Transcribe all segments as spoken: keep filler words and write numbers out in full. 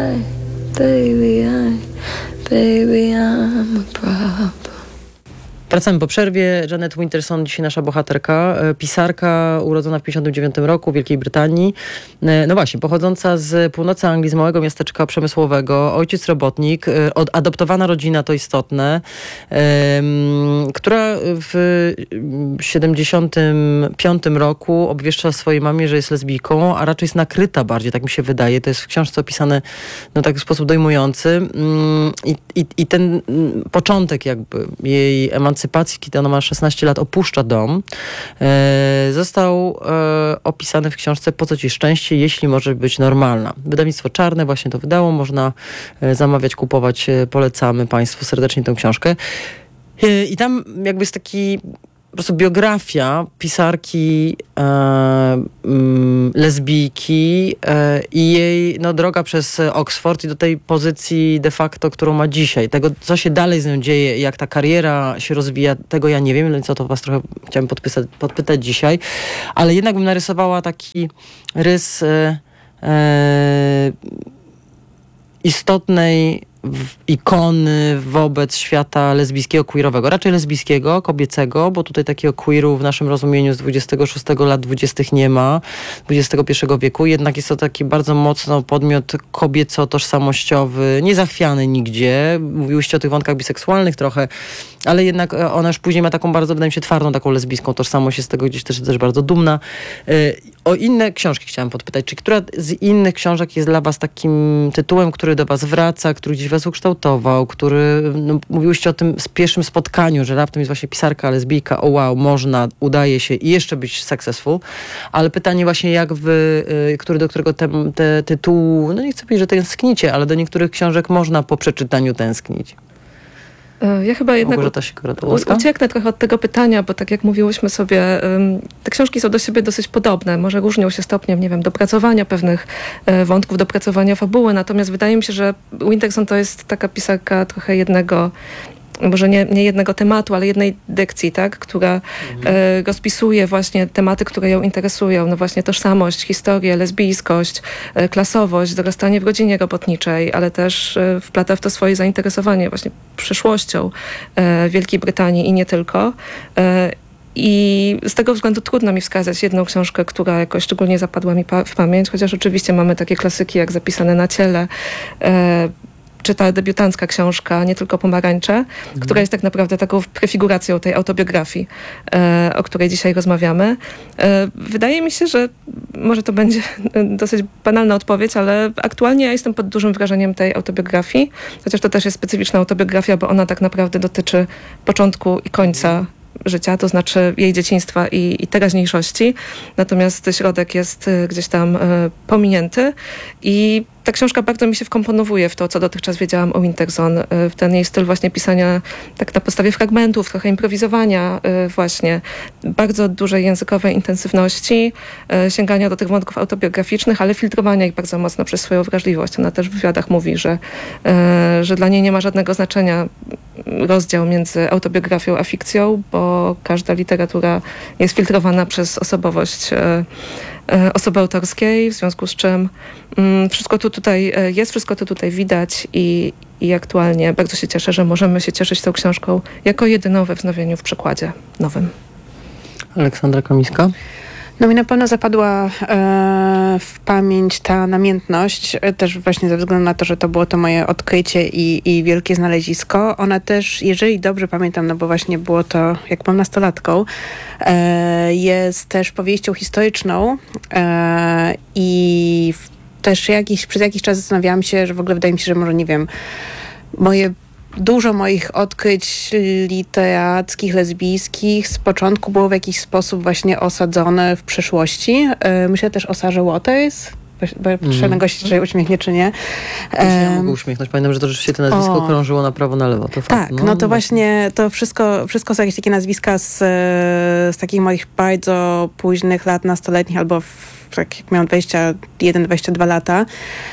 I, baby I, baby I'm a problem. Wracamy po przerwie. Jeanette Winterson, dzisiaj nasza bohaterka, pisarka urodzona w pięćdziesiątym dziewiątym roku w Wielkiej Brytanii. No właśnie, pochodząca z północy Anglii, z małego miasteczka przemysłowego. Ojciec robotnik, adoptowana rodzina, to istotne, która w siedemdziesiątym piątym roku obwieszcza swojej mamie, że jest lesbijką, a raczej jest nakryta bardziej, tak mi się wydaje. To jest w książce opisane no, tak w sposób dojmujący. I, i, i ten początek jakby jej emancypacji, kiedy ona ma szesnaście lat, opuszcza dom, e, został e, opisany w książce Po co ci szczęście, jeśli może być normalna. Wydawnictwo Czarne właśnie to wydało, można e, zamawiać, kupować, e, polecamy Państwu serdecznie tę książkę. E, I tam jakby jest taki po prostu biografia pisarki e, mm, lesbijki e, i jej no, droga przez Oxford i do tej pozycji de facto, którą ma dzisiaj. Tego, co się dalej z nią dzieje, jak ta kariera się rozwija, tego ja nie wiem, więc o to was trochę chciałem podpisać, podpytać dzisiaj. Ale jednak bym narysowała taki rys e, e, istotnej w ikony wobec świata lesbijskiego, queerowego. Raczej lesbijskiego, kobiecego, bo tutaj takiego queeru w naszym rozumieniu z dwudziestego szóstego lat dwudziestych nie ma, dwudziestego pierwszego wieku. Jednak jest to taki bardzo mocno podmiot kobieco-tożsamościowy, niezachwiany nigdzie. Mówiłyście o tych wątkach biseksualnych trochę, ale jednak ona już później ma taką bardzo, wydaje mi się, twardą taką lesbijską tożsamość, jest z tego gdzieś też, też bardzo dumna. O inne książki chciałam podpytać. Czy która z innych książek jest dla was takim tytułem, który do was wraca, który gdzieś was ukształtował, który, no, mówiłyście o tym z pierwszym spotkaniu, że raptem jest właśnie pisarka, lesbijka, o wow, można, udaje się i jeszcze być successful, ale pytanie właśnie jak wy, y, który, do którego te, te tytułu, no nie chcę powiedzieć, że tęsknicie, ale do niektórych książek można po przeczytaniu tęsknić. Ja chyba jednak u- ucieknę trochę od tego pytania, bo tak jak mówiłyśmy sobie, te książki są do siebie dosyć podobne. Może różnią się stopniem, nie wiem, dopracowania pewnych wątków, dopracowania fabuły. Natomiast wydaje mi się, że Winterson to jest taka pisarka trochę jednego, może nie, nie jednego tematu, ale jednej dykcji, tak, która mhm. e, rozpisuje właśnie tematy, które ją interesują. No właśnie tożsamość, historię, lesbijskość, e, klasowość, dorastanie w rodzinie robotniczej, ale też e, wplata w to swoje zainteresowanie właśnie przyszłością e, Wielkiej Brytanii i nie tylko. E, I z tego względu trudno mi wskazać jedną książkę, która jakoś szczególnie zapadła mi pa- w pamięć, chociaż oczywiście mamy takie klasyki jak Zapisane na ciele, e, czy ta debiutancka książka, Nie tylko pomarańcze, mhm. która jest tak naprawdę taką prefiguracją tej autobiografii, e, o której dzisiaj rozmawiamy. E, wydaje mi się, że może to będzie dosyć banalna odpowiedź, ale aktualnie ja jestem pod dużym wrażeniem tej autobiografii, chociaż to też jest specyficzna autobiografia, bo ona tak naprawdę dotyczy początku i końca życia, to znaczy jej dzieciństwa i, i teraźniejszości. Natomiast środek jest gdzieś tam e, pominięty i ta książka bardzo mi się wkomponowuje w to, co dotychczas wiedziałam o Winterson, w ten jej styl właśnie pisania tak na podstawie fragmentów, trochę improwizowania właśnie, bardzo dużej językowej intensywności, sięgania do tych wątków autobiograficznych, ale filtrowania ich bardzo mocno przez swoją wrażliwość. Ona też w wywiadach mówi, że, że dla niej nie ma żadnego znaczenia rozdział między autobiografią a fikcją, bo każda literatura jest filtrowana przez osobowość osoby autorskiej, w związku z czym mm, wszystko to tutaj jest, wszystko to tutaj widać i, i aktualnie bardzo się cieszę, że możemy się cieszyć tą książką jako jedyną we wznowieniu w przekładzie nowym. Aleksandra Kamińska. No mi na pewno zapadła e, w pamięć ta namiętność, e, też właśnie ze względu na to, że to było to moje odkrycie i, i wielkie znalezisko. Ona też, jeżeli dobrze pamiętam, no bo właśnie było to, jak mam nastolatką, e, jest też powieścią historyczną e, i w, też jakiś, przez jakiś czas zastanawiałam się, że w ogóle wydaje mi się, że może, nie wiem, moje Dużo moich odkryć literackich, lesbijskich z początku było w jakiś sposób właśnie osadzone w przeszłości. Myślę też o Sarze Waters, bo proszę na gości, czy uśmiechnie, czy nie. Ja mogę uśmiechnąć. Pamiętam, że to rzeczywiście to nazwisko o. krążyło na prawo, na lewo. To tak, fakt. no, no to właśnie to wszystko, wszystko są jakieś takie nazwiska z, z takich moich bardzo późnych lat nastoletnich albo w, tak jak miałam dwadzieścia jeden dwadzieścia dwa lata.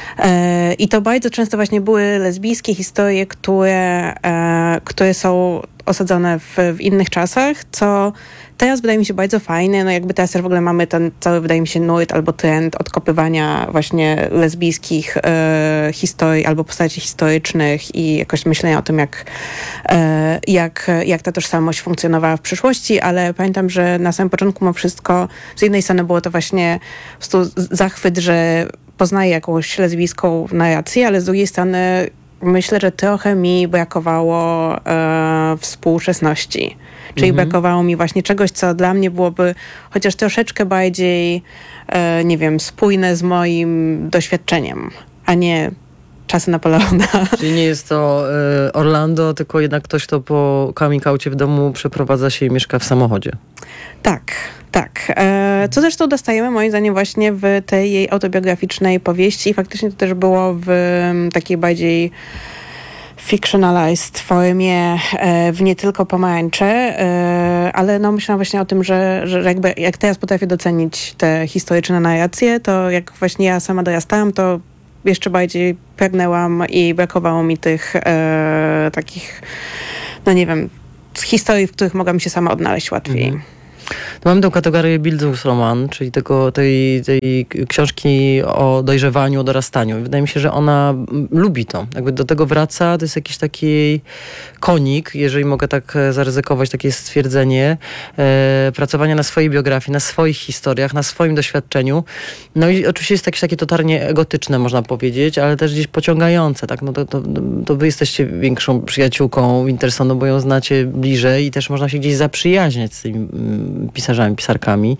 E, I to bardzo często właśnie były lesbijskie historie, które, e, które są osadzone w, w innych czasach, co teraz wydaje mi się bardzo fajne. No jakby teraz też w ogóle mamy ten cały, wydaje mi się, nurt albo trend odkopywania właśnie lesbijskich e, historii albo postaci historycznych i jakoś myślenia o tym, jak, e, jak, jak ta tożsamość funkcjonowała w przyszłości, ale pamiętam, że na samym początku mimo wszystko z jednej strony było to właśnie po prostu zachwyt, że poznaję jakąś lesbijską narrację, ale z drugiej strony myślę, że trochę mi brakowało e, współczesności. Czyli mhm. brakowało mi właśnie czegoś, co dla mnie byłoby chociaż troszeczkę bardziej, e, nie wiem, spójne z moim doświadczeniem, a nie czasy Napoleona. Czyli nie jest to y, Orlando, tylko jednak ktoś, kto po coming outie w domu przeprowadza się i mieszka w samochodzie. Tak, tak. E, co zresztą dostajemy moim zdaniem właśnie w tej jej autobiograficznej powieści i faktycznie to też było w m, takiej bardziej fictionalized formie, e, w Nie tylko pomarańcze, e, ale no myślałam właśnie o tym, że, że jakby jak teraz potrafię docenić te historyczne narracje, to jak właśnie ja sama dorastałam, to jeszcze bardziej pragnęłam i brakowało mi tych e, takich, no nie wiem, historii, w których mogłam się sama odnaleźć łatwiej. Mhm. No mamy tę kategorię Bildungsroman, czyli tego, tej, tej książki o dojrzewaniu, o dorastaniu. Wydaje mi się, że ona lubi to. Jakby do tego wraca, to jest jakiś taki konik, jeżeli mogę tak zaryzykować takie stwierdzenie, e, pracowania na swojej biografii, na swoich historiach, na swoim doświadczeniu. No i oczywiście jest jakieś takie totalnie egotyczne, można powiedzieć, ale też gdzieś pociągające. Tak? No to, to, to wy jesteście większą przyjaciółką Wintersonu, bo ją znacie bliżej i też można się gdzieś zaprzyjaźniać z tymi pisarzami, pisarkami.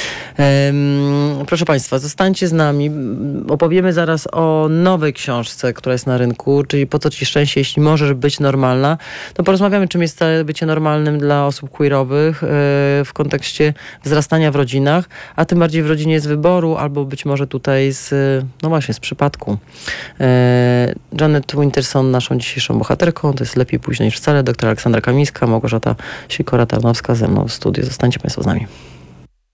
Um, proszę Państwa, zostańcie z nami. Opowiemy zaraz o nowej książce, która jest na rynku, czyli Po co Ci szczęście, jeśli możesz być normalna. No porozmawiamy, czym jest bycie normalnym dla osób queerowych e, w kontekście wzrastania w rodzinach, a tym bardziej w rodzinie z wyboru, albo być może tutaj z, no właśnie, z przypadku. E, Janet Winterson, naszą dzisiejszą bohaterką, to jest Lepiej późno niż wcale, doktor Aleksandra Kamińska, Małgorzata Sikora-Tarnowska ze mną w studiu. Zostańcie Państwo z nami.